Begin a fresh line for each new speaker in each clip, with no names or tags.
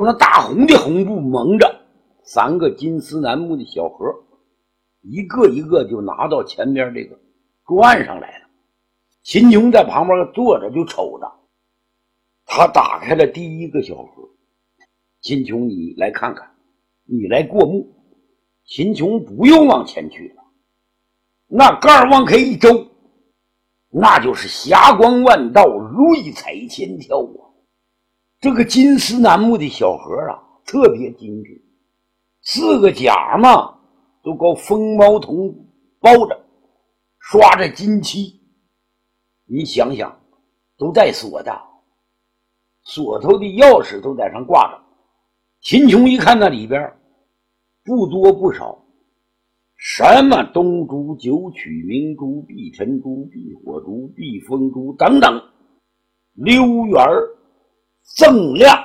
那大红的红布蒙着3个金丝楠木的小盒，一个一个就拿到前边这个桌案上来了。秦琼在旁边坐着就瞅着，他打开了第一个小盒。秦琼，你来看看，你来过目。秦琼不用往前去了，那盖往开一周，那就是霞光万道，瑞彩千条啊！这个金丝楠木的小盒啊，特别精致，4个甲嘛，都搞风毛铜包着，刷着金漆。你想想，都带锁的，锁头的钥匙都在上挂着。秦琼一看那里边不多不少，什么东珠、九曲、明珠、碧晨珠、碧火珠、碧风珠等等，溜圆锃亮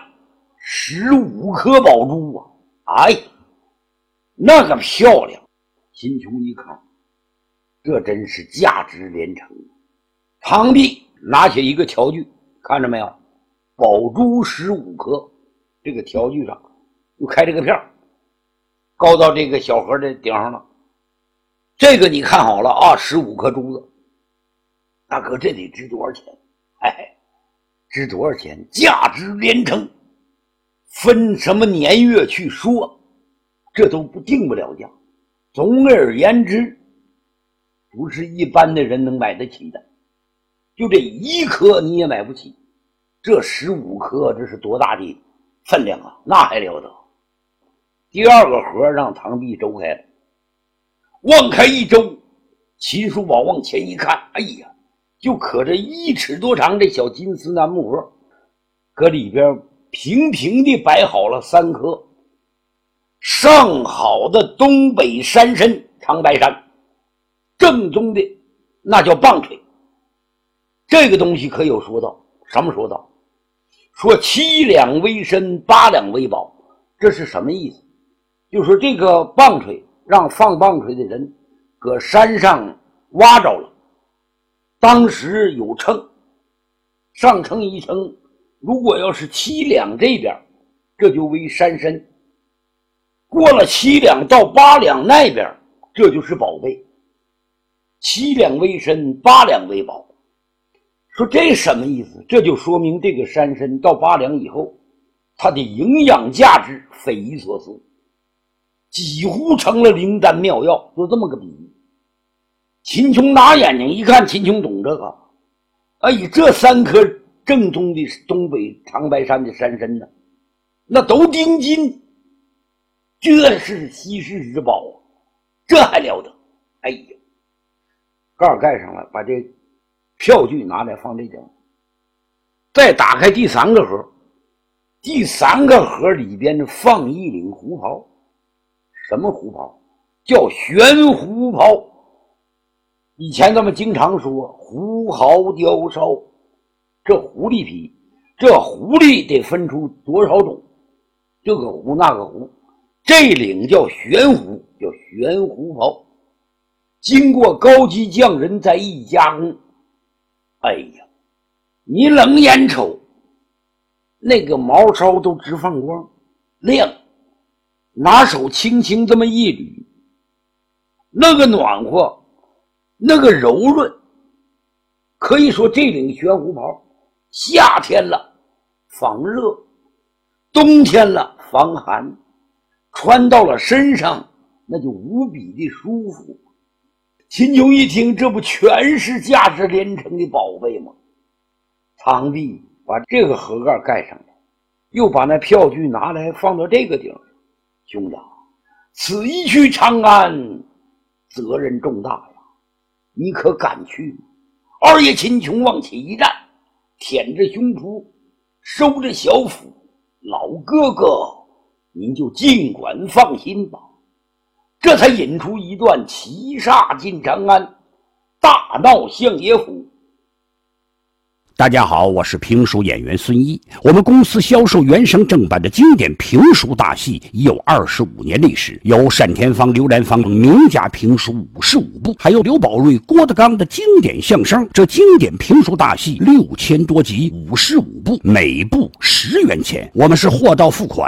15颗宝珠啊！哎，那个漂亮！秦琼一看，这真是价值连城。堂弟拿起一个条具，看着没有？宝珠15颗，这个条具上又开这个片，高到这个小盒的顶上了。这个你看好了啊，15颗珠子。大哥，这得值多少钱？哎，值多少钱？价值连城，分什么年月去说，这都定不了价。总而言之，不是一般的人能买得起的。就这1颗你也买不起，这15颗这是多大的分量啊，那还了得。第2个盒让堂弟周开了，往开一周，秦叔宝往前一看，哎呀，就可这1尺多长这小金丝楠木盒，搁里边平平的摆好了3颗上好的东北山参长白山，正宗的那叫棒槌。这个东西可有说道，什么说道？说7两为参，8两为宝，这是什么意思？就说这个棒槌让放棒槌的人搁山上挖着了，当时有称，上称一称，如果要是7两这边，这就为山参；过了7两到8两那边，这就是宝贝。7两为参，8两为宝。说这什么意思？这就说明这个山参到8两以后，它的营养价值匪夷所思，几乎成了灵丹妙药，就这么个比喻。秦琼拿眼睛一看，秦琼懂这个，哎，这3颗正宗的东北长白山的山参呢，那都丁金，这是稀世之宝啊，这还了得！哎呀，盖儿盖上了，把这票据拿来放这顶，再打开第3个盒，第3个盒里边放一领狐袍。什么狐袍？叫玄狐袍。以前咱们经常说狐毫雕烧，这狐狸皮，这狐狸得分出多少种，这个狐那个狐，这领叫玄狐，叫玄狐袍，经过高级匠人再一加工，哎呀，你冷眼瞅，那个毛梢都直放光，亮，拿手轻轻这么一捋，那个暖和，那个柔润，可以说这领玄狐袍，夏天了防热，冬天了防寒，穿到了身上那就无比的舒服。秦琼一听，这不全是价值连城的宝贝吗？堂弟把这个盒盖盖上了，又把那票据拿来放到这个顶上。兄弟，此一去长安，责任重大呀，你可敢去吗？二爷秦琼往起一站，舔着胸脯，收着小腹，老哥哥，您就尽管放心吧。这才引出一段骑煞进长安，大闹相爷府。
大家好，我是评书演员孙一。我们公司销售原声正版的经典评书大戏已有25年历史，有单田芳、刘兰芳等名家评书55部，还有刘宝瑞、郭德纲的经典相声。这经典评书大戏6000多集，55部，每部10元钱。我们是货到付款，